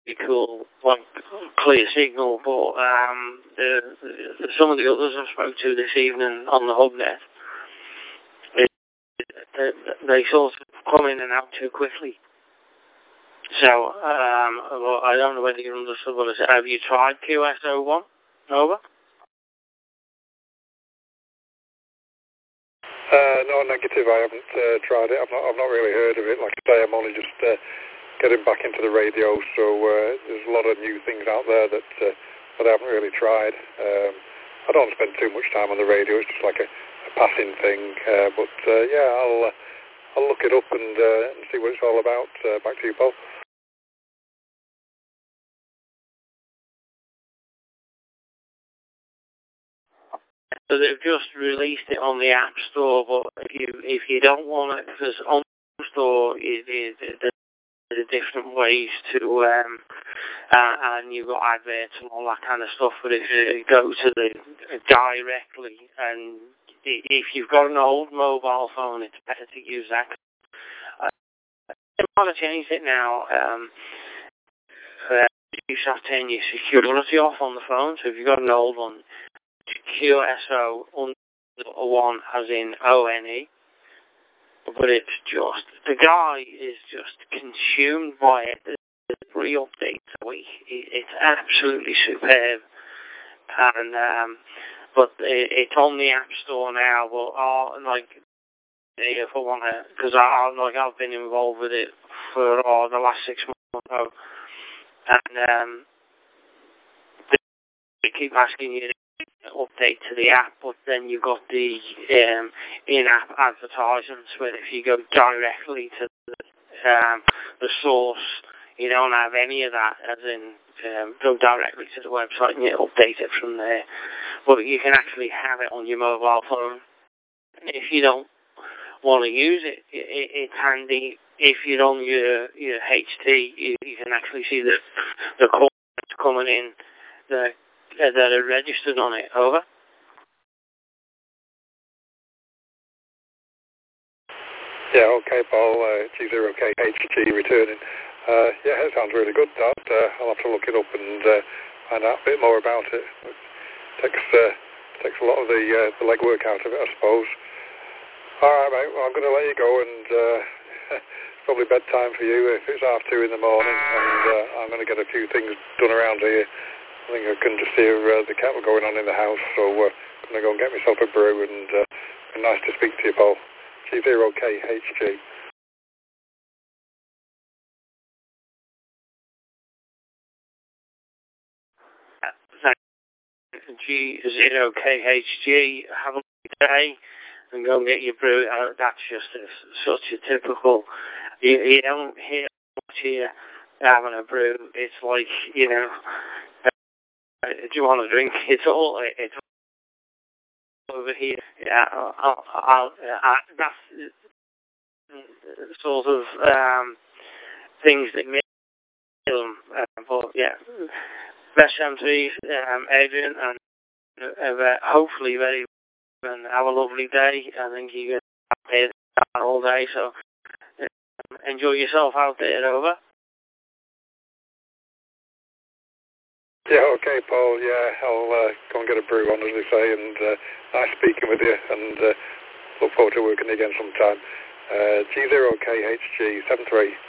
cool, like clear signal, but some of the others I spoke to this evening on the HubNet, they sort of come in and out too quickly. So, well, I don't know whether you understood what I said. Have you tried QSO1? Over? No, negative. I haven't tried it. I've not really heard of it. Like I say, I'm only just getting back into the radio, so there's a lot of new things out there that I haven't really tried. I don't spend too much time on the radio. It's just like a passing thing. But yeah, I'll look it up and see what it's all about. Back to you, Paul. So they've just released it on the App Store, but if you don't want it, because on the Store there's different ways to, and you've got adverts and all that kind of stuff. But if you go to the directly, and if you've got an old mobile phone, it's better to use that. I want to change it now. You have to turn your security off on the phone. So if you've got an old one, QSO1 as in ONE, but it's just, the guy is just consumed by it. There's 3 updates a week. It's absolutely superb. And but it's on the App Store now. But like, if I want to, because I've been involved with it for the last 6 months, and they keep asking you update to the app, but then you've got the in-app advertisements where if you go directly to the source, you don't have any of that, as in go directly to the website and you update it from there. But you can actually have it on your mobile phone. If you don't want to use it, it's handy. If you're on your HT, you can actually see the calls coming in that are registered on it. Over. Yeah, okay, Paul. G0KHG returning. Yeah, it sounds really good, that. I'll have to look it up and find out a bit more about it. It takes a lot of the legwork out of it, I suppose. All right, mate. Well, I'm going to let you go, and it's probably bedtime for you if it's 2:30 in the morning, and I'm going to get a few things done around here. I think I can just hear the kettle going on in the house, so I'm going to go and get myself a brew, and nice to speak to you, Paul. G0KHG. G0KHG. Have a good day, and go and get your brew. That's just such a typical. You don't hear much here having a brew. It's like, do you want a drink? It's all over here. Yeah, that's sort of things that make them. But yeah, best M3, Adrian, and hopefully very and have a lovely day. I think you're going to be all day, so enjoy yourself out there. Over. Yeah, okay, Paul. Yeah, I'll go and get a brew on, as they say, and nice speaking with you, and look forward to working again sometime. G0KHG 73.